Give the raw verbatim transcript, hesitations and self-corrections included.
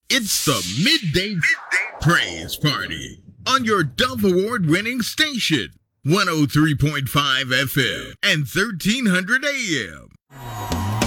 It's the Midday Praise Party on your Dove Award-winning station, one oh three point five F M and thirteen hundred A M.